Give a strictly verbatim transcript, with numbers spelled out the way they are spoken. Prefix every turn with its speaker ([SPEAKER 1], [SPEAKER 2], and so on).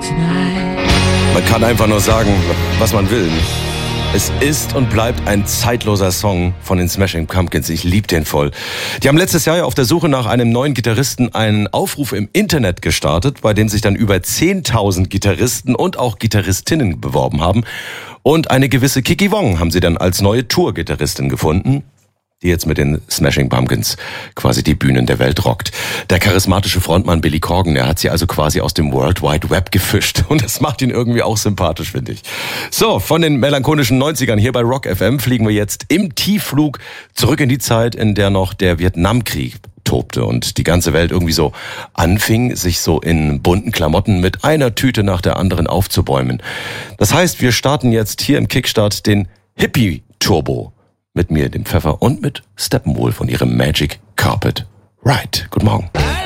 [SPEAKER 1] Man kann einfach nur sagen, was man will. Es ist und bleibt ein zeitloser Song von den Smashing Pumpkins. Ich liebe den voll. Die haben letztes Jahr ja auf der Suche nach einem neuen Gitarristen einen Aufruf im Internet gestartet, bei dem sich dann über zehntausend Gitarristen und auch Gitarristinnen beworben haben. Und eine gewisse Kiki Wong haben sie dann als neue Tour-Gitarristin gefunden, die jetzt mit den Smashing Pumpkins quasi die Bühnen der Welt rockt. Der charismatische Frontmann Billy Corgan, der hat sie also quasi aus dem World Wide Web gefischt. Und das macht ihn irgendwie auch sympathisch, finde ich. So, von den melancholischen neunzigern hier bei Rock F M fliegen wir jetzt im Tiefflug zurück in die Zeit, in der noch der Vietnamkrieg tobte und die ganze Welt irgendwie so anfing, sich so in bunten Klamotten mit einer Tüte nach der anderen aufzubäumen. Das heißt, wir starten jetzt hier im Kickstart den Hippie Turbo. Mit mir, dem Pfeffer und mit Steppenwolf und ihrem Magic Carpet Ride. Guten Morgen.